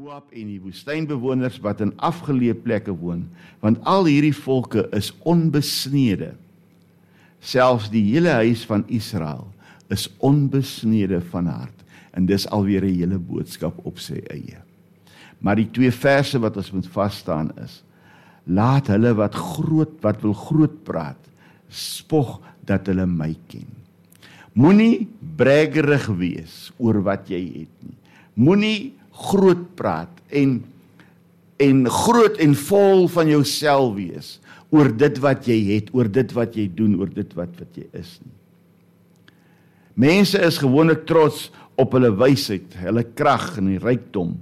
Moab en die woestynbewoners wat in afgeleë plekke woon, want al hierdie volke is onbesnede. Selfs die hele huis van Israel is onbesnede van hart. En dis alweer 'n hele boodskap op sy eie. Maar die 2 verse wat ons moet vasstaan is, laat hulle wat wil groot praat, spog dat hulle my ken. Moenie braggerig wees oor wat jy het nie. Moenie groot praat en groot en vol van jouself wees oor dit wat jy het, oor dit wat jy doen, oor dit wat jy is nie. Mense is gewoonlik trots op hulle wysheid, hulle krag en die rykdom.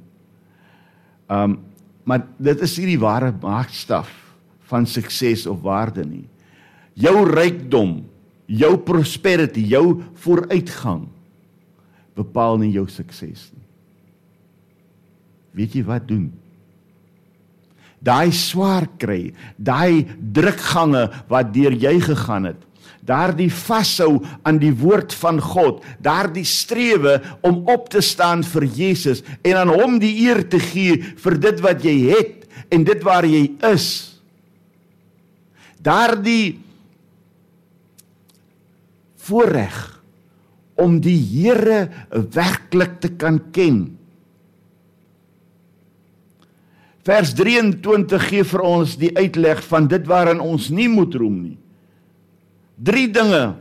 Maar dit is nie die ware maatstaf van sukses of waarde nie. Jou rykdom, jou prosperity, jou vooruitgang bepaal nie jou sukses nie. Weet jy wat doen? Daai swaar kry, daai drukgange wat deur jy gegaan het, daardie vashou aan die woord van God, daardie strewe om op te staan vir Jesus en aan hom die eer te gee vir dit wat jy het en dit waar jy is. Daardie voorreg om die Here werklik te kan ken. Vers 23 gee vir ons die uitleg van dit waarin ons nie moet roem nie. 3 dinge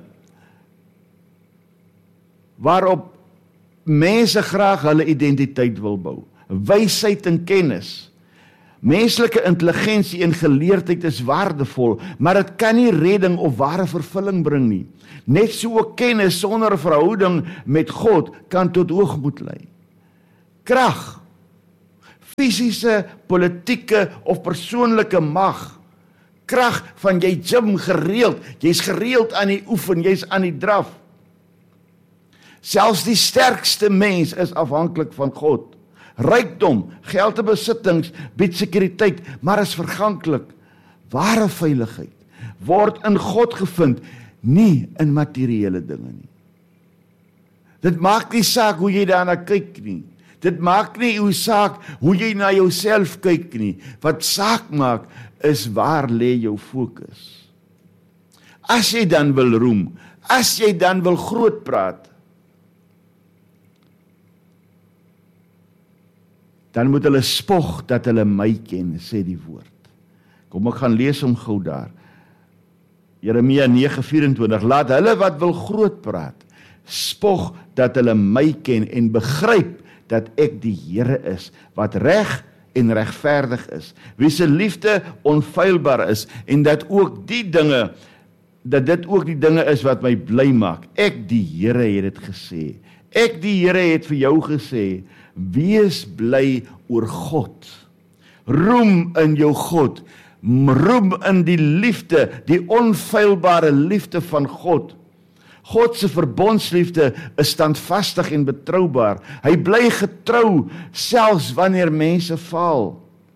waarop mense graag hulle identiteit wil bou. Wysheid en kennis. Menslike intelligensie en geleerdheid is waardevol, maar dit kan nie redding of ware vervulling bring nie. Net so ook kennis sonder verhouding met God kan tot hoogmoed lei. Krag, fisiese, politieke of persoonlike mag, krag van jy gym gereeld, jy's gereeld aan die oefen, jy's aan die draf. Selfs die sterkste mens is afhanklik van God. Rykdom, geld en besittings bied sekuriteit, maar is verganklik. Ware veiligheid word in God gevind, nie in materiële dinge nie. Dit maak nie saak hoe jy daarna kyk nie. Dit maak nie saak hoe jy na jouself kyk nie. Wat saak maak is waar lê jou fokus. As jy dan wil roem, as jy dan wil groot praat, dan moet hulle spog dat hulle my ken, sê die woord. Kom ek gaan lees hom gou daar. Jeremia 9:24, laat hulle wat wil groot praat, spog dat hulle my ken en begryp dat ek die Here is, wat reg en regverdig is, wie se liefde onfeilbaar is, en dat dit ook die dinge is wat my bly maak. Ek die Here het dit gesê. Ek die Here het vir jou gesê, wees bly oor God. Roem in jou God. Roem in die liefde, die onfeilbare liefde van God. God se verbondsliefde is standvastig en betroubaar. Hy bly getrou, selfs wanneer mense faal.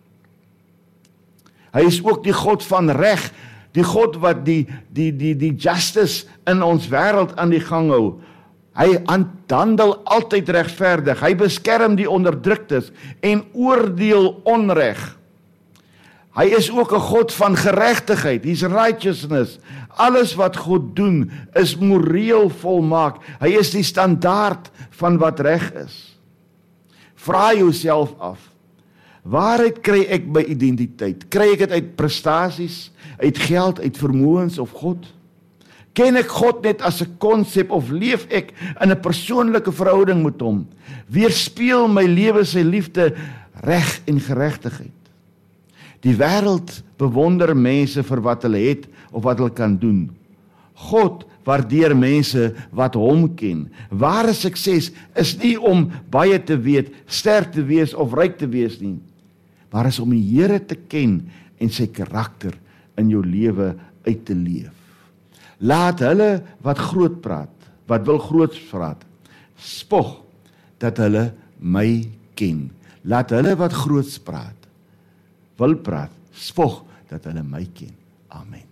Hy is ook die God van reg, die God wat die justice in ons wêreld aan die gang hou. Hy handel altyd regverdig, hy beskerm die onderdruktes en oordeel onreg. Hy is ook 'n God van geregtigheid, he's righteousness. Alles wat God doen is moreel volmaak. Hy is die standaard van wat reg is. Vra jouself af, waaruit kry ek my identiteit? Kry ek dit uit prestasies, uit geld, uit vermoëns of God? Ken ek God net as 'n konsep of leef ek in 'n persoonlike verhouding met hom? Weerspieël my lewe sy liefde, reg en geregtigheid? Die wêreld bewonder mense vir wat hulle het of wat hulle kan doen. God waardeer mense wat hom ken. Ware sukses is nie om baie te weet, sterk te wees of ryk te wees nie, maar is om die Here te ken en sy karakter in jou lewe uit te leef. Laat hulle wat groot praat, wat wil groot praat, spog dat hulle my ken. Laat hulle wat groot praat, wil praat, spog dat hulle my ken. Amen.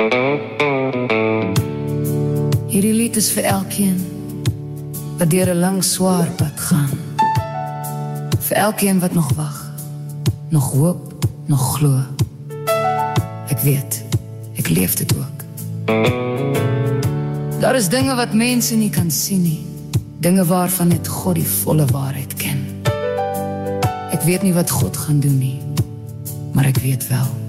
Hierdie lied is vir elkeen wat deur 'n lang swaar pad gaan. Vir elkeen wat nog wag, nog hoop, nog glo. Ek weet, ek leef dit ook. Daar is dinge wat mense nie kan sien nie. Dinge waarvan net God die volle waarheid ken. Ek weet nie wat God gaan doen nie, maar ek weet wel